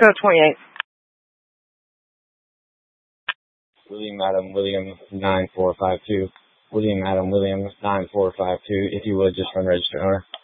Go 28. William Adam William 9452. William Adam William 9452. If you would, just run register owner.